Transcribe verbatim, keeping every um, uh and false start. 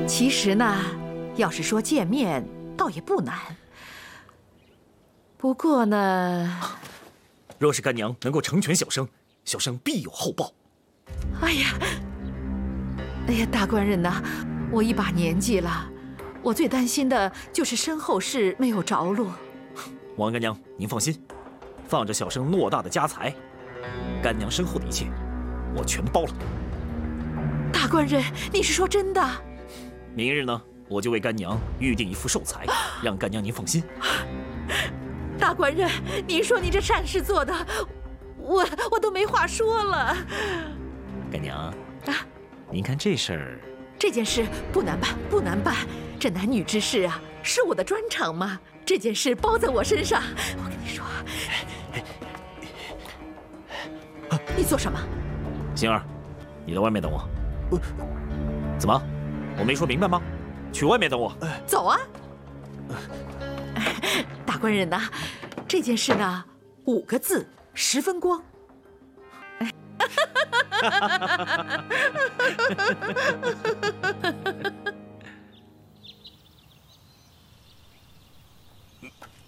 其实呢，要是说见面，倒也不难。不过呢， 若是干娘能够成全小生，小生必有厚报。 哎呀，哎呀，大官人呐，我一把年纪了，我最担心的就是身后事没有着落。 王干娘，您放心，放着小生偌大的家财，干娘身后的一切，我全包了。 大官人，你是说真的？ 明日呢，我就为干娘预定一副寿材，让干娘您放心。 大官人，您说你这善事做的，我我都没话说了。 干娘啊， 您看这事儿， 这件事不难办，不难办。这男女之事啊，是我的专长嘛。这件事包在我身上。我跟你说，你做什么？ 星儿，你在外面等我。怎么？我没说明白吗？去外面等我。 走啊！大官人呐，这件事呢，五个字，十分光。